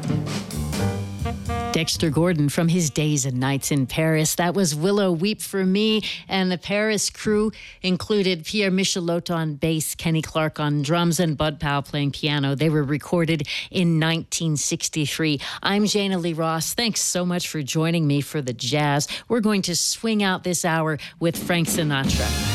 Dexter Gordon from his Days and Nights in Paris. That was Willow Weep for Me. And the Paris crew included Pierre Michelot on bass, Kenny Clark on drums, and Bud Powell playing piano. They were recorded in 1963. I'm Jana Lee Ross. Thanks so much for joining me for the jazz. We're going to swing out this hour with Frank Sinatra.